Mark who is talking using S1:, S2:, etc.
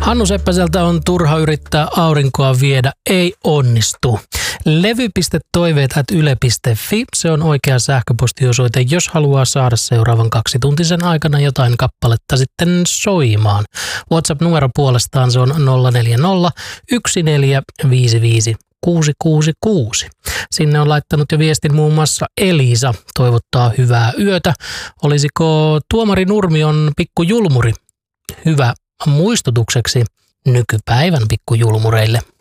S1: Hannu Seppäseltä on turha yrittää aurinkoa viedä, ei onnistu. levy.toiveet@yle.fi, se on oikea sähköpostiosoite, jos haluaa saada seuraavan 2 tuntisen aikana jotain kappaletta sitten soimaan. WhatsApp-numero puolestaan se on 040 1455 666. Sinne on laittanut jo viestin muun muassa Elisa, toivottaa hyvää yötä. Olisiko Tuomari Nurmion pikkujulmuri hyvä muistutukseksi nykypäivän pikkujulmureille?